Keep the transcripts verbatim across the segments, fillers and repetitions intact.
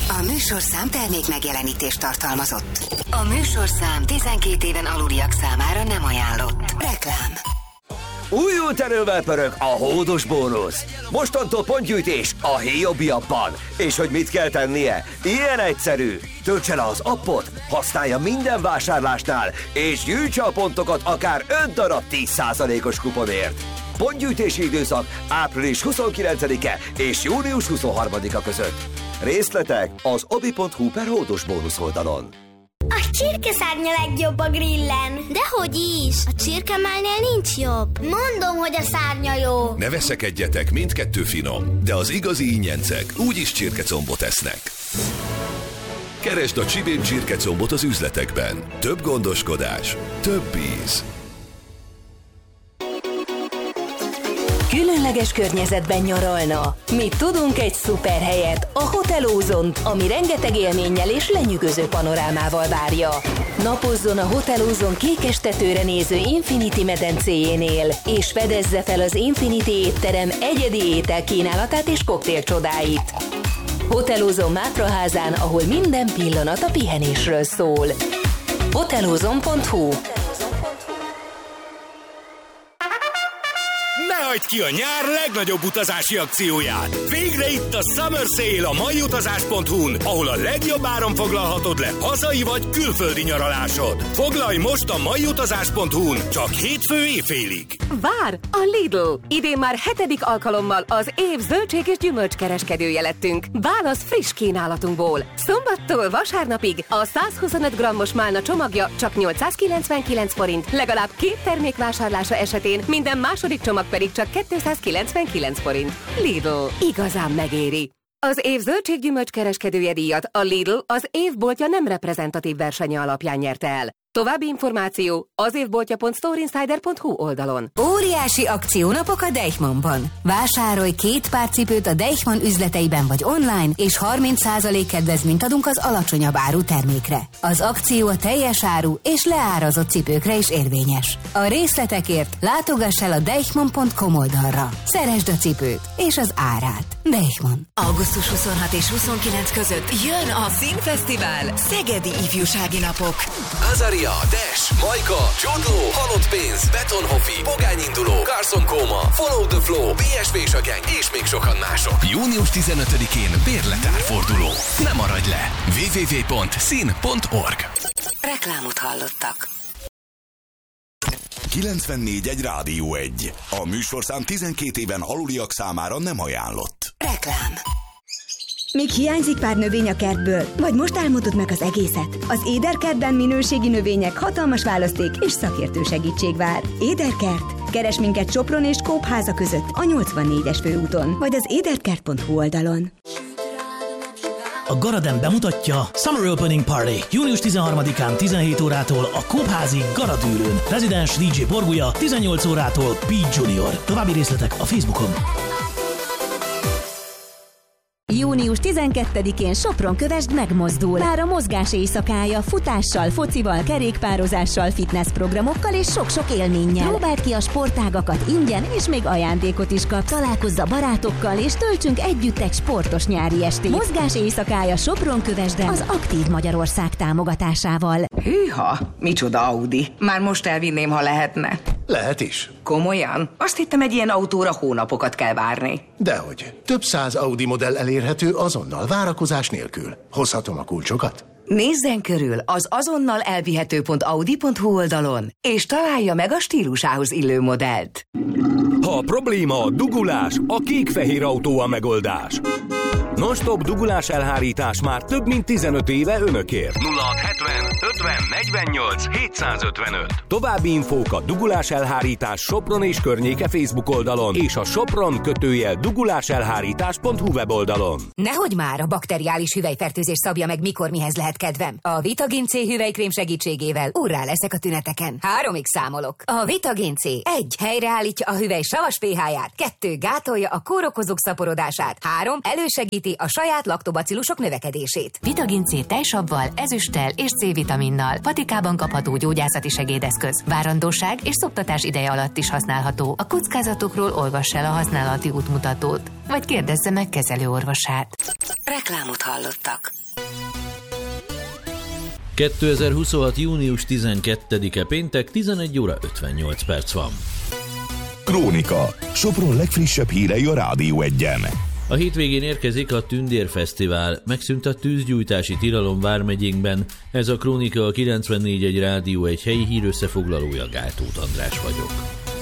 A műsorszám termék megjelenítést tartalmazott. A műsorszám tizenkét éven aluliak számára nem ajánlott. Reklám. Újult erővel pörög a hódos bónusz. Mostantól pontgyűjtés a Héjabbiabban. És hogy mit kell tennie? Ilyen egyszerű. Töltse le az appot, használja minden vásárlásnál, és gyűjtse a pontokat akár öt darab tíz százalékos kuponért. Pontgyűjtési időszak április huszonkilencedike és június huszonharmadika között. Részletek az obi pont hu per hódos bónusz oldalon. A csirkeszárnya legjobb a grillen. Dehogy is, a csirkemálnél nincs jobb. Mondom, hogy a szárnya jó. Ne veszekedjetek, mindkettő finom, de az igazi ingyencek úgyis csirkecombot esznek. Keresd a Csibén csirkecombot az üzletekben. Több gondoskodás, több íz. Különleges környezetben nyaralna. Mi tudunk egy szuper helyet, a Hotel Ozont, ami rengeteg élménnyel és lenyűgöző panorámával várja. Napozzon a Hotel Ozon kékes tetőre néző Infinity medencéjénél, és fedezze fel az Infinity étterem egyedi ételkínálatát és koktél csodáit. Hotel Ozon Mátraházán, ahol minden pillanat a pihenésről szól. hotelozon pont hu. Ne hagyd ki a nyár legnagyobb utazási akcióját! Végre itt a Summer Sale a maiutazás pont hu-n, ahol a legjobb áron foglalhatod le hazai vagy külföldi nyaralásod. Foglalj most a maiutazás pont hu-n, csak hétfő éjfélig. Vár! A Lidl! Idén már hetedik alkalommal az év zöldség és gyümölcskereskedője lettünk. Válasz friss kínálatunkból. Szombattól vasárnapig a százhuszonöt grammos málna csomagja csak nyolcszázkilencvenkilenc forint, legalább két termék vásárlása esetén, minden második csomag pedig csak kétszázkilencvenkilenc forint. Lidl. Igazán megéri. Az év zöldséggyümölcs kereskedője díjat a Lidl az évboltja nem reprezentatív versenye alapján nyerte el. További információ az évboltja pont storeinsider pont hu oldalon. Óriási akciónapok a Deichmannban. Vásárolj két pár cipőt a Deichmann üzleteiben vagy online, és harminc százalék kedvezményt adunk az alacsonyabb áru termékre. Az akció a teljes áru és leárazott cipőkre is érvényes. A részletekért látogass el a deichmann pont com oldalra. Szeresd a cipőt és az árát. Deichmann. augusztus huszonhat és huszonkilenc között jön a Színfesztivál Szegedi Ifjúsági Napok. Azaria, Dash, Majka, Jodlo, Halott Pénz, Betonhoffi, Pogányinduló, Carson Koma, Follow the Flow, bé es vé Gang és még sokan mások. június tizenötödikén bérletárforduló. Ne maradj le! double-u double-u double-u pont szín pont org. Reklámot hallottak. kilencvennégy egy Rádió egy. A műsorszám tizenkét éven aluliak számára nem ajánlott. Reklám. Még hiányzik pár növény a kertből? Vagy most álmodod meg az egészet? Az Éderkertben minőségi növények, hatalmas választék és szakértő segítség vár. Éderkert. Keres minket Sopron és Kópháza között a nyolcvannégyes főúton, vagy az éderkert pont hu oldalon. A Garaden bemutatja Summer Opening Party június tizenharmadikán tizenhét órától a Kópházi Garadűrőn. Rezidens dé dzsé Borgulya tizennyolc órától Pete Junior. További részletek a Facebookon. június tizenkettedikén Sopron kövesd megmozdul. Már a mozgás éjszakája futással, focival, kerékpározással, fitnessprogramokkal és sok-sok élménnyel. Próbáld ki a sportágakat ingyen, és még ajándékot is kap. Találkozz a barátokkal, és töltsünk együtt egy sportos nyári estét. Mozgás éjszakája Sopron kövesden az Aktív Magyarország támogatásával. Hűha, micsoda Audi. Már most elvinném, ha lehetne. Lehet is. Komolyan? Azt hittem, egy ilyen autóra hónapokat kell várni. Dehogy. Több száz Audi modell elérhető azonnal, várakozás nélkül. Hozhatom a kulcsokat? Nézzen körül az azonnal elvihető pont audi pont hu oldalon, és találja meg a stílusához illő modellt. Ha a probléma a dugulás, a kék-fehér autó a megoldás. Non-stop dugulás elhárítás már több mint tizenöt éve önökért. nulla hat hetven ötven negyvennyolc hétszázötvenöt. További infók a dugulás elhárítás Sopron és környéke Facebook oldalon és a Sopron kötőjel duguláselhárítás pont hu weboldalon. Nehogy már a bakteriális hüvelyfertőzés szabja meg, mikor mihez lehet kedvem. A Vitagin C hüvelykrém segítségével úrrá leszek a tüneteken. Háromig számolok. A Vitagin C egy helyreállítja a hüvely savas pH-ját, kettő gátolja a kórokozók szaporodását, három elősegíti a saját laktobacillusok növekedését. Vitagin C tejsabbal, ezüsttel és C-vitaminnal, patikában kapható gyógyászati segédeszköz. Várandóság és szoptatás ideje alatt is használható. A kockázatokról olvass el a használati útmutatót, vagy kérdezze meg kezelőorvosát. Reklámot hallottak. kétezer-huszonhat. június tizenkettedike péntek, tizenegy óra ötvennyolc perc van. Krónika. Sopron legfrissebb hírei a Rádió Egyen. A hétvégén érkezik a Tündér Fesztivál, megszűnt a tűzgyújtási tilalom vármegyénkben. Ez a Krónika, a kilencvennégy egy Rádió egy helyi hírösszefoglalója, Gáltóth András vagyok.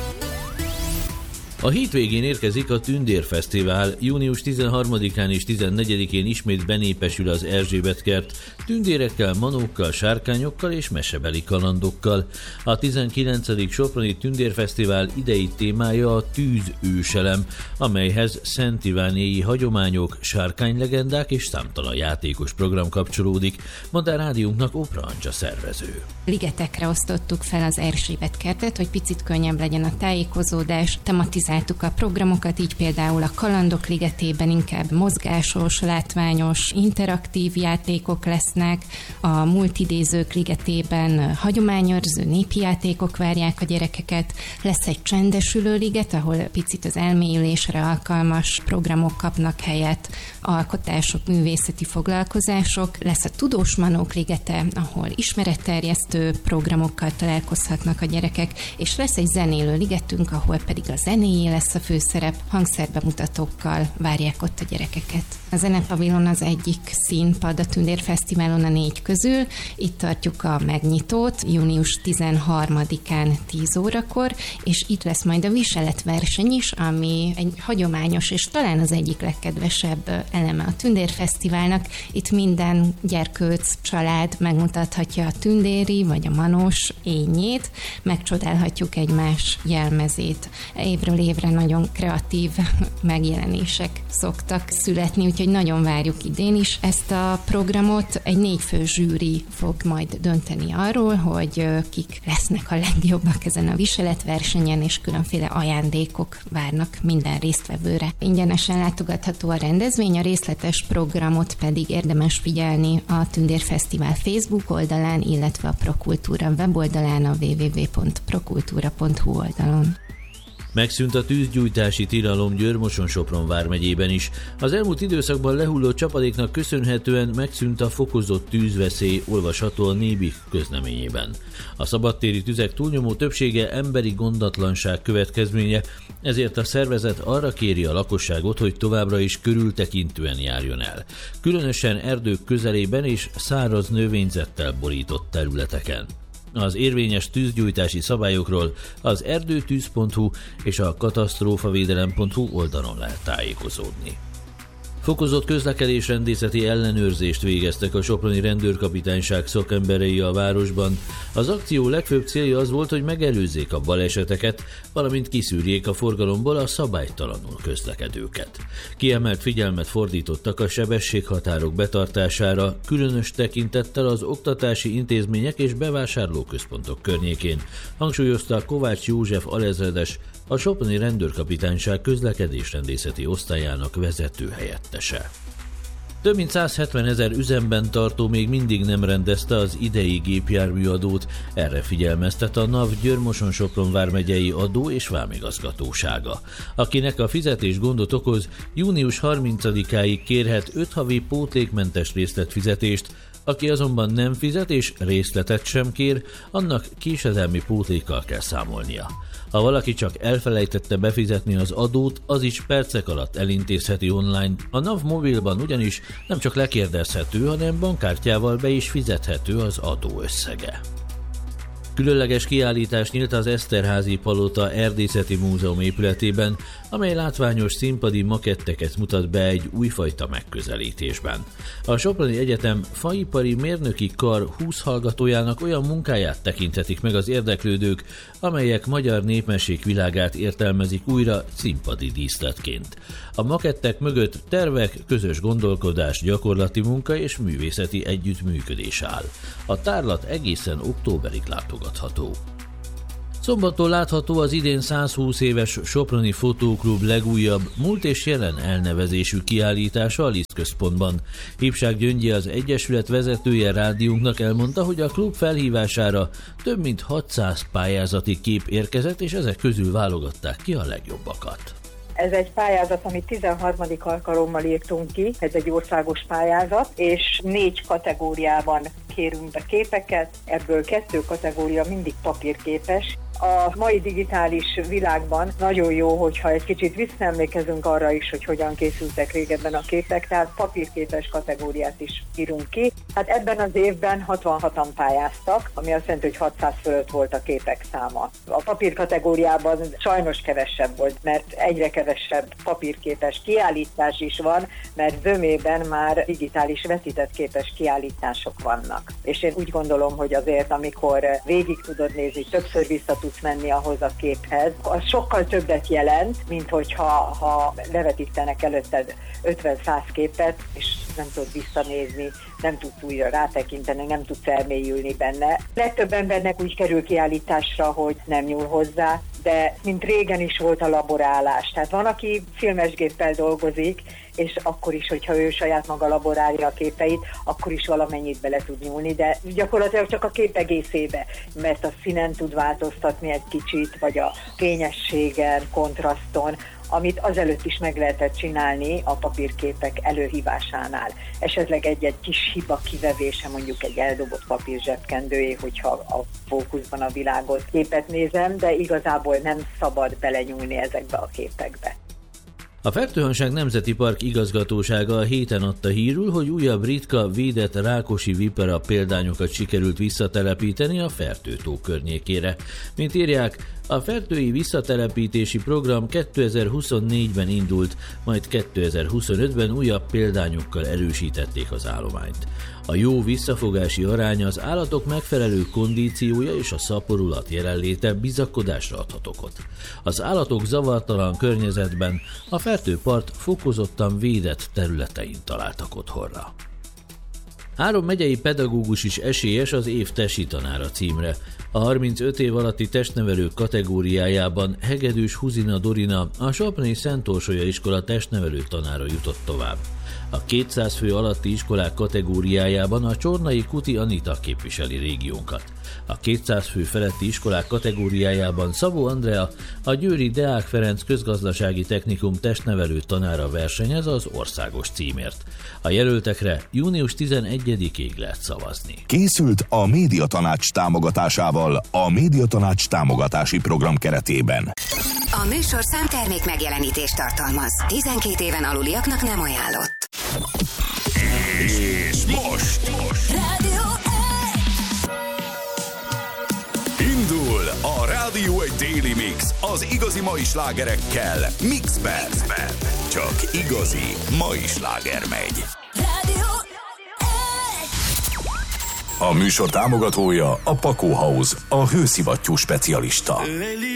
A hétvégén érkezik a Tündér Fesztivál, június tizenharmadikán és tizennegyedikén ismét benépesül az Erzsébetkert, tündérekkel, manókkal, sárkányokkal és mesebeli kalandokkal. A tizenkilencedik Soproni Tündérfesztivál idei témája a tűzőselem, amelyhez szent ivánéi hagyományok, sárkánylegendák és számtalan játékos program kapcsolódik, mondta a rádiónknak Opra Ancsa szervező. Ligetekre osztottuk fel az Erzsébetkertet, hogy picit könnyebb legyen a tájékozódás, tematizáltuk a programokat, így például a Kalandok ligetében inkább mozgásos, látványos, interaktív játékok lesznek, a Multidézők ligetében hagyományőrző népi játékok várják a gyerekeket, lesz egy csendesülő liget, ahol picit az elmélyülésre alkalmas programok kapnak helyet, alkotások, művészeti foglalkozások, lesz a Tudós Manók ligete, ahol ismeretterjesztő programokkal találkozhatnak a gyerekek, és lesz egy zenélő ligetünk, ahol pedig a zenéjé lesz a főszerep, hangszerbemutatókkal várják ott a gyerekeket. A Zenepavilon az egyik színpad a Tündérfesztiválon a négy közül, itt tartjuk a megnyitót június tizenharmadikán tíz órakor, és itt lesz majd a viseletverseny is, ami egy hagyományos és talán az egyik legkedvesebb eleme a Tündérfesztiválnak. Itt minden gyerkőc család megmutathatja a tündéri vagy a manós ényét, megcsodálhatjuk egymás jelmezét. Évről évre nagyon kreatív megjelenések szoktak születni, úgyhogy nagyon várjuk idén is ezt a programot. Egy négyfő zsűri fog majd dönteni arról, hogy kik lesznek a legjobbak ezen a viseletversenyen, és különféle ajándékok várnak minden résztvevőre. Ingyenesen látogatható a rendezvény, a részletes programot pedig érdemes figyelni a Tündérfesztivál Facebook oldalán, illetve a Prokultúra weboldalán, a double-u double-u double-u pont prokultúra pont hu oldalon. Megszűnt a tűzgyújtási tilalom Győr-Moson-Sopron vármegyében is. Az elmúlt időszakban lehullott csapadéknak köszönhetően megszűnt a fokozott tűzveszély, olvasható a Nébik közleményében. A szabadtéri tüzek túlnyomó többsége emberi gondatlanság következménye, ezért a szervezet arra kéri a lakosságot, hogy továbbra is körültekintően járjon el. Különösen erdők közelében és száraz növényzettel borított területeken. Az érvényes tűzgyújtási szabályokról az erdőtűz pont hu és a katasztrófavédelem pont hu oldalon lehet tájékozódni. Fokozott közlekedésrendészeti ellenőrzést végeztek a soproni rendőrkapitányság szakemberei a városban. Az akció legfőbb célja az volt, hogy megelőzzék a baleseteket, valamint kiszűrjék a forgalomból a szabálytalanul közlekedőket. Kiemelt figyelmet fordítottak a sebességhatárok betartására, különös tekintettel az oktatási intézmények és bevásárlóközpontok környékén, hangsúlyozta Kovács József alezredes, a soproni rendőrkapitányság közlekedésrendészeti osztályának vezető helyettese. Több mint százhetvenezer üzemben tartó még mindig nem rendezte az idei gépjárműadót, erre figyelmeztet a NAV Győr-Moson-Sopron vármegyei adó- és vámigazgatósága. Akinek a fizetés gondot okoz, június harmincadikáig kérhet öt havi pótlékmentes részletfizetést, aki azonban nem fizet és részletet sem kér, annak késedelmi pótlékkal kell számolnia. Ha valaki csak elfelejtette befizetni az adót, az is percek alatt elintézheti online. A NAV mobilban ugyanis nem csak lekérdezhető, hanem bankkártyával be is fizethető az adó összege. Különleges kiállítás nyílt az Eszterházy Palota Erdészeti Múzeum épületében, amely látványos színpadi maketteket mutat be egy újfajta megközelítésben. A Soproni Egyetem faipari mérnöki kar húsz hallgatójának olyan munkáját tekinthetik meg az érdeklődők, amelyek magyar népmesék világát értelmezik újra színpadi díszletként. A makettek mögött tervek, közös gondolkodás, gyakorlati munka és művészeti együttműködés áll. A tárlat egészen októberig látogatható. Szombattól látható az idén százhúsz éves Soproni Fotóklub legújabb múlt és jelen elnevezésű kiállítása a Liszt központban. Hívság Gyöngyi, az Egyesület vezetője rádiónknak elmondta, hogy a klub felhívására több mint hatszáz pályázati kép érkezett, és ezek közül válogatták ki a legjobbakat. Ez egy pályázat, amit tizenharmadik alkalommal írtunk ki, ez egy országos pályázat, és négy kategóriában kérünk be képeket, ebből kettő kategória mindig papírképes. A mai digitális világban nagyon jó, hogyha egy kicsit visszaemlékezünk arra is, hogy hogyan készültek régebben a képek, tehát papírképes kategóriát is írunk ki. Hát ebben az évben hatvanhatan pályáztak, ami azt jelenti, hogy hatszáz fölött volt a képek száma. A papír kategóriában sajnos kevesebb volt, mert egyre kevesebb papírképes kiállítás is van, mert zömében már digitális vetített képes kiállítások vannak. És én úgy gondolom, hogy azért, amikor végig tudod nézni, többször vissza tudsz menni ahhoz a képhez, az sokkal többet jelent, mint hogyha ha levetítenek előtted ötven-száz képet, és nem tudod visszanézni, nem tudsz újra rátekinteni, nem tudsz elmélyülni benne. Legtöbb embernek úgy kerül kiállításra, hogy nem nyúl hozzá, de mint régen is volt a laborálás. Tehát van, aki filmesgéppel dolgozik, és akkor is, hogyha ő saját maga laborálja a képeit, akkor is valamennyit bele tud nyúlni, de gyakorlatilag csak a kép egészébe, mert a színen tud változtatni egy kicsit, vagy a fényességen, kontraszton, amit azelőtt is meg lehetett csinálni a papírképek előhívásánál. Esetleg egy-egy kis hiba kivevése, mondjuk egy eldobott papír zsebkendőjé, hogyha a fókuszban a világot képet nézem, de igazából nem szabad belenyúlni ezekbe a képekbe. A Fertőhanság Nemzeti Park igazgatósága a héten adta hírül, hogy újabb ritka, védett rákosi vipera példányokat sikerült visszatelepíteni a Fertőtó környékére. Mint írják, a fertői visszatelepítési program kétezer-huszonnégyben indult, majd kétezer-huszonötben újabb példányokkal erősítették az állományt. A jó visszafogási arány, az állatok megfelelő kondíciója és a szaporulat jelenléte bizakodásra adhat okot. Az állatok zavartalan környezetben, a fertőpart fokozottan védett területein találtak otthonra. Három megyei pedagógus is esélyes az év tesi tanára címre. A harmincöt év alatti testnevelők kategóriájában Hegedűs Huzina Dorina, a Sopronyi Szent Orsolya iskola testnevelő tanára jutott tovább. A kétszáz fő alatti iskolák kategóriájában a Csornai Kuti Anita képviseli régiónkat. A kétszáz fő feletti iskolák kategóriájában Szabó Andrea, a Győri Deák Ferenc Közgazdasági Technikum testnevelő tanára versenyez az országos címért. A jelöltekre június tizenegyedikéig lehet szavazni. Készült a Médiatanács támogatásával a Médiatanács támogatási program keretében. A műsor számtermék megjelenítést tartalmaz. tizenkét éven aluliaknak nem ajánlott. És most, most. Indul a Rádió egy Daily Mix az igazi mai slágerekkel. Mixben. Csak igazi mai sláger megy. A műsor támogatója a Pakó House, a hőszivattyú specialista.